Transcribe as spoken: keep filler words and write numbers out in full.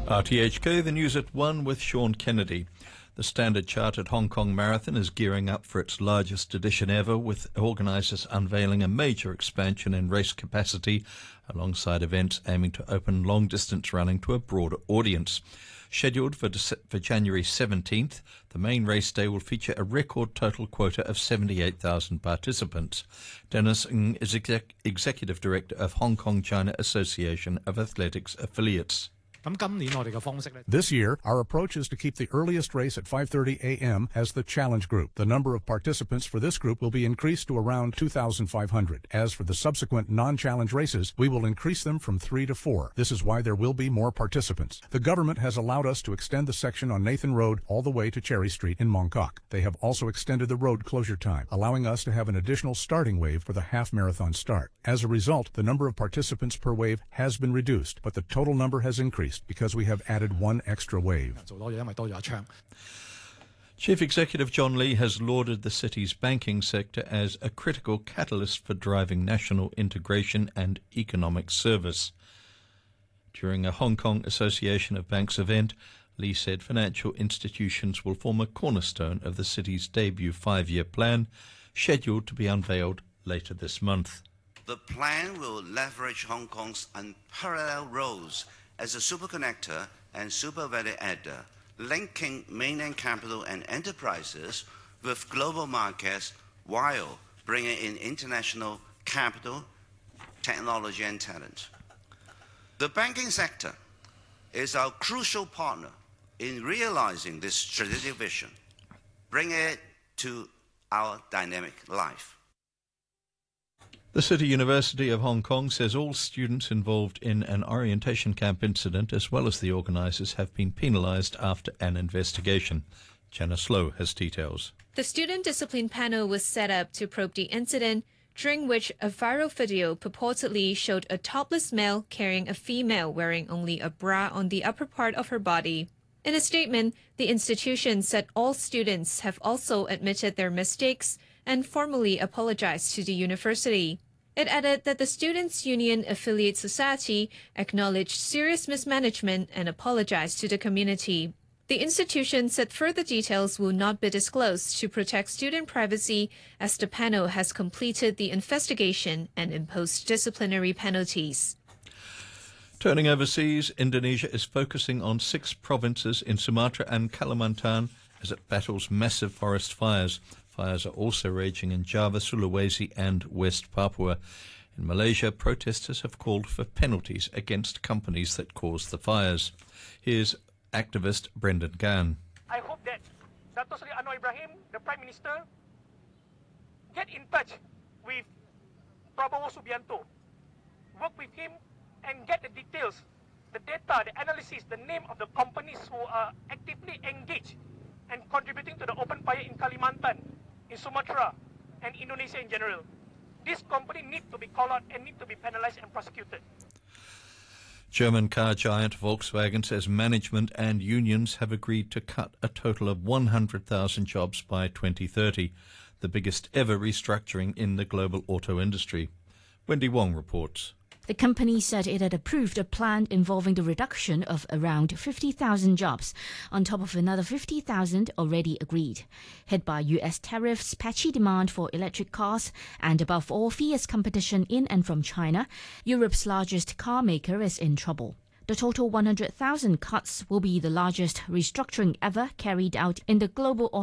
R T H K, the news at one with Sean Kennedy. The Standard Chartered Hong Kong Marathon is gearing up for its largest edition ever, with organisers unveiling a major expansion in race capacity, alongside events aiming to open long-distance running to a broader audience. Scheduled for, for January seventeenth, the main race day will feature a record total quota of seventy-eight thousand participants. Dennis Ng is exec- Executive Director of Hong Kong China Association of Athletics Affiliates. This year, our approach is to keep the earliest race at five thirty a m as the challenge group. The number of participants for this group will be increased to around two thousand five hundred. As for the subsequent non-challenge races, we will increase them from three to four. This is why there will be more participants. The government has allowed us to extend the section on Nathan Road all the way to Cherry Street in Mong Kok. They have also extended the road closure time, allowing us to have an additional starting wave for the half-marathon start. As a result, the number of participants per wave has been reduced, but the total number has increased because we have added one extra wave. Chief Executive John Lee has lauded the city's banking sector as a critical catalyst for driving national integration and economic service. During a Hong Kong Association of Banks event, Lee said financial institutions will form a cornerstone of the city's debut five-year plan, scheduled to be unveiled later this month. The plan will leverage Hong Kong's unparalleled roles as a super connector and super value adder, linking mainland capital and enterprises with global markets while bringing in international capital, technology and talent. The banking sector is our crucial partner in realizing this strategic vision, bringing it to our dynamic life. The City University of Hong Kong says all students involved in an orientation camp incident, as well as the organisers, have been penalised after an investigation. Janice Lowe has details. The student discipline panel was set up to probe the incident, during which a viral video purportedly showed a topless male carrying a female wearing only a bra on the upper part of her body. In a statement, the institution said all students have also admitted their mistakes and formally apologized to the university. It added that the Students' Union Affiliate Society acknowledged serious mismanagement and apologized to the community. The institution said further details will not be disclosed to protect student privacy, as the panel has completed the investigation and imposed disciplinary penalties. Turning overseas, Indonesia is focusing on six provinces in Sumatra and Kalimantan as it battles massive forest fires. Fires are also raging in Java, Sulawesi and West Papua. In Malaysia, protesters have called for penalties against companies that cause the fires. Here's activist Brendan Gan. I hope that Dato' Seri Anwar Ibrahim, the Prime Minister, get in touch with Prabowo Subianto, work with him and get the details, the data, the analysis, the name of the companies who are actively engaged and contributing to the open fire in Kalimantan, in Sumatra, and Indonesia in general. This company needs to be called out and need to be penalized and prosecuted. German car giant Volkswagen says management and unions have agreed to cut a total of one hundred thousand jobs by twenty thirty, the biggest ever restructuring in the global auto industry. Wendy Wong reports. The company said it had approved a plan involving the reduction of around fifty thousand jobs, on top of another fifty thousand already agreed. Hit by U S tariffs, patchy demand for electric cars, and above all fierce competition in and from China, Europe's largest car maker is in trouble. The total one hundred thousand cuts will be the largest restructuring ever carried out in the global